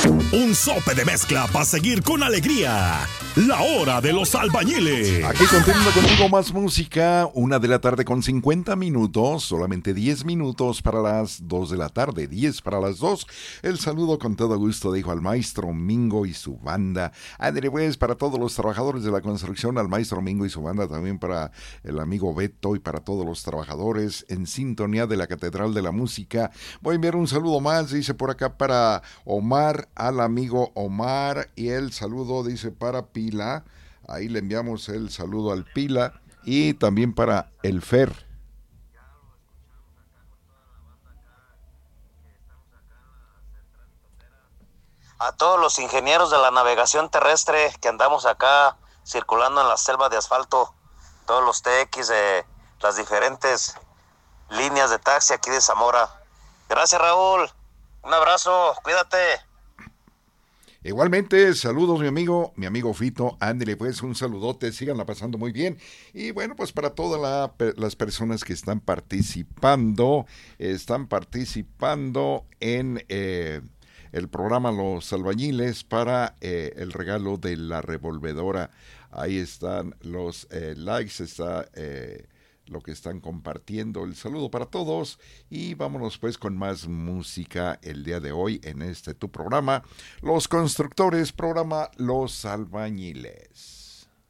Un sope de mezcla para seguir con alegría. La hora de los albañiles. Aquí continuando contigo más música. 1:50 PM, solamente 10 minutos para las 2 de la tarde, 10 para las 2. El saludo con todo gusto, dijo al maestro Mingo y su banda. Ándale pues, para todos los trabajadores de la construcción, al maestro Mingo y su banda, también para el amigo Beto y para todos los trabajadores en sintonía de la Catedral de la Música. Voy a enviar un saludo más, dice por acá para Omar, al amigo Omar, y el saludo dice para Pila. Ahí le enviamos el saludo al Pila y también para el Fer. A todos los ingenieros de la navegación terrestre que andamos acá circulando en la selva de asfalto, todos los TX de las diferentes líneas de taxi aquí de Zamora. Gracias, Raúl. Un abrazo, cuídate. Igualmente, saludos mi amigo Fito, ándele pues, un saludote, síganla pasando muy bien. Y bueno, pues para todas las personas que están participando en el programa Los Albañiles para el regalo de la revolvedora. Ahí están los likes, está lo que están compartiendo. El saludo para todos y vámonos pues con más música el día de hoy en tu programa Los Constructores, programa Los Albañiles.